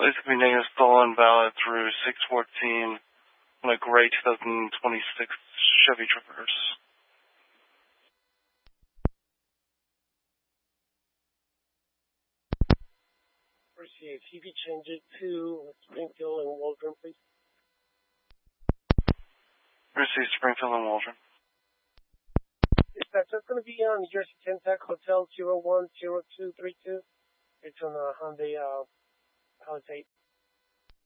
It's going to be negative stolen valid through 614 on a gray 2026 Chevy Traverse. Appreciate it. If you change it to Springfield and Waldron, please. Receive Springfield and Waldron. That's going to be on Jersey Kentuck Hotel 010232. It's on a Hyundai Palisade.